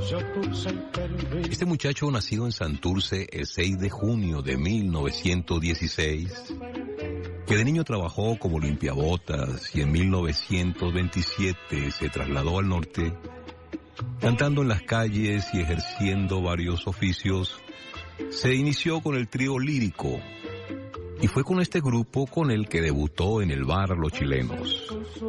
Este muchacho, nacido en Santurce el 6 de junio de 1916, que de niño trabajó como limpiabotas y en 1927 se trasladó al norte, cantando en las calles y ejerciendo varios oficios, se inició con el trío lírico y fue con este grupo con el que debutó en el bar Los Chilenos.